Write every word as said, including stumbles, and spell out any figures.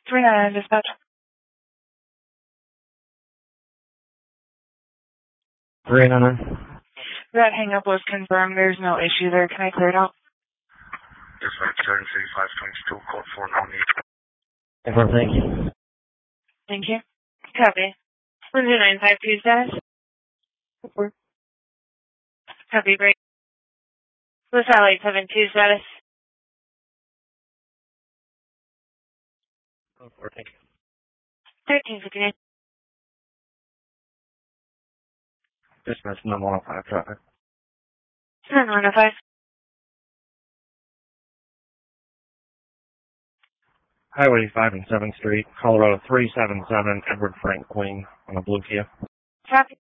three nine dispatch. three nine. That hang up was confirmed. There's no issue there. Can I clear it out? Dispatch seven three five twenty-two, code four nine eight. Confirm, thank you. Thank you. Copy. one two nine five two status. Four. Copy, break. LaSalle eight seven two status. Four, thank you. thirteen fifty-nine. Dispatch nine one oh five traffic. nine one oh five. Highway five and seventh Street, Colorado three seven seven, Edward Frank Queen on a blue Kia. Copy.